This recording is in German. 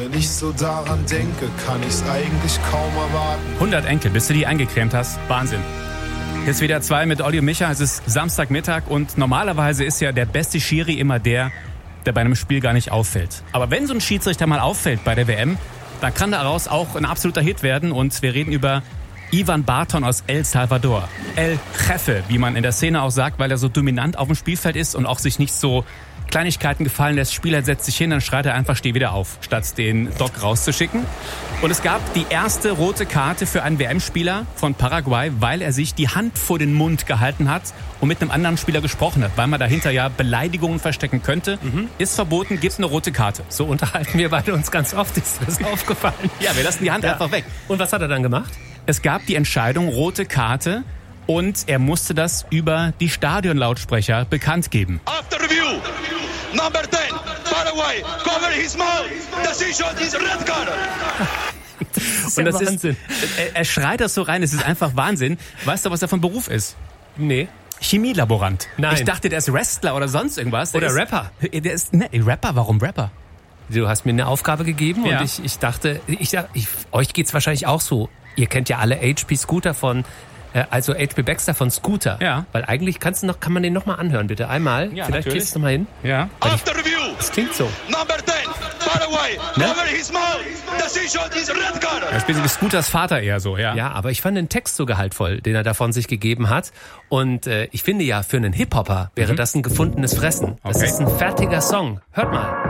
Wenn ich so daran denke, kann ich's eigentlich kaum erwarten. 100 Enkel, bis du die eingecremt hast. Wahnsinn. Jetzt wieder 2 mit Olli und Micha. Es ist Samstagmittag und normalerweise ist ja der beste Schiri immer der bei einem Spiel gar nicht auffällt. Aber wenn so ein Schiedsrichter mal auffällt bei der WM, dann kann daraus auch ein absoluter Hit werden. Und wir reden über Ivan Barton aus El Salvador. El Jefe, wie man in der Szene auch sagt, weil er so dominant auf dem Spielfeld ist und auch sich nicht so Kleinigkeiten gefallen lässt. Spieler setzt sich hin, dann schreit er einfach, steh wieder auf, statt den Doc rauszuschicken. Und es gab die erste rote Karte für einen WM-Spieler von Paraguay, weil er sich die Hand vor den Mund gehalten hat und mit einem anderen Spieler gesprochen hat, weil man dahinter ja Beleidigungen verstecken könnte. Ist verboten, gibt's eine rote Karte. So unterhalten wir beide uns ganz oft, ist das aufgefallen. Ja, wir lassen die Hand einfach weg. Und was hat er dann gemacht? Es gab die Entscheidung, rote Karte, und er musste das über die Stadionlautsprecher bekannt geben. After review, number 10, Paraguay, cover his mouth. Decision is red card. Und das Wahnsinn. Er schreit das so rein, es ist einfach Wahnsinn. Weißt du, was er von Beruf ist? Nee. Chemielaborant. Nein. Ich dachte, der ist Wrestler oder sonst irgendwas. Oder Rapper. Der ist Rapper, warum Rapper? Du hast mir eine Aufgabe gegeben und ich dachte, euch geht's wahrscheinlich auch so. Ihr kennt ja alle HP Scooter also HP Baxter von Scooter. Ja. Weil eigentlich kann man den nochmal anhören, bitte. Einmal. Ja, vielleicht natürlich. gehst du nochmal hin. Ja. After review, Das klingt so. number 10, Paraguay, cover his mouth. Decision is red card. Er spielt wie Scooters Vater eher so, ja. Ja, aber ich fand den Text so gehaltvoll, den er da von sich gegeben hat. Und ich finde ja, für einen Hip-Hopper wäre das ein gefundenes Fressen. Das Okay. ist ein fertiger Song. Hört mal.